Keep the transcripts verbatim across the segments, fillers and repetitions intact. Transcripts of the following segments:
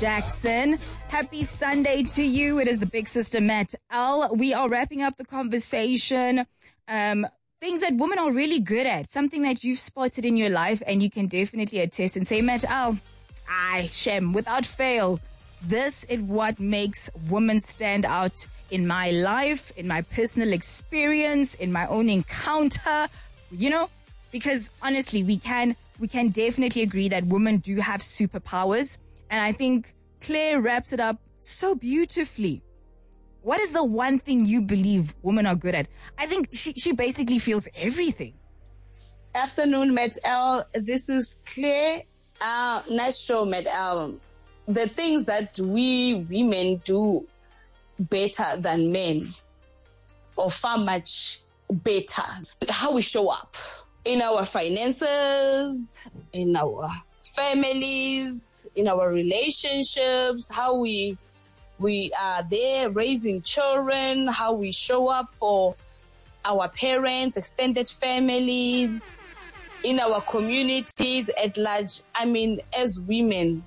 Jackson. Happy Sunday to you. It is the big sister, Matt L. We are wrapping up the conversation. Um, things that women are really good at. Something that you've spotted in your life and you can definitely attest and say, Matt L, I, Shem, without fail, this is what makes women stand out in my life, in my personal experience, in my own encounter, you know, because honestly, we can, we can definitely agree that women do have superpowers. And I think Claire wraps it up so beautifully. What is the one thing you believe women are good at? I think she, she basically feels everything. Afternoon, Matt L. This is Claire. Uh, nice show, Matt L. The things that we women do better than men, or far much better, how we show up in our finances, in our families, in our relationships, how we we are there raising children, how we show up for our parents, extended families, in our communities at large. I mean, as women,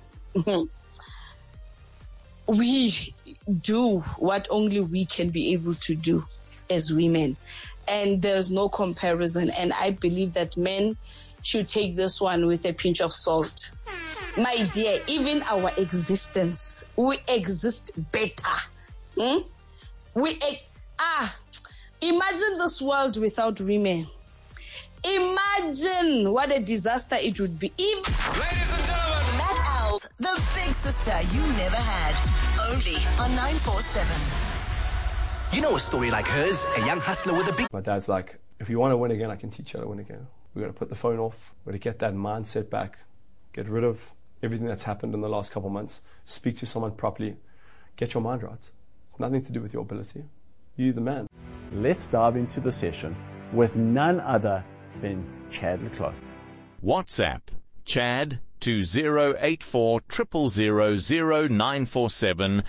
we do what only we can be able to do as women. And there's no comparison. And I believe that men should take this one with a pinch of salt. My dear, even our existence, we exist better. Hmm? We ah, imagine this world without women. Imagine what a disaster it would be. If Ladies and gentlemen, Matt L's The Big Sister You Never Had. Only on nine four seven. you know a story like hers, a young hustler with a big... My dad's like, if you want to win again, I can teach you how to win again. We've got to put the phone off. We've got to get that mindset back. Get rid of everything that's happened in the last couple of months. Speak to someone properly. Get your mind right. It's nothing to do with your ability. You're the man. Let's dive into the session with none other than Chad le Clos. WhatsApp Chad to zero eight four zero zero zero zero nine four seven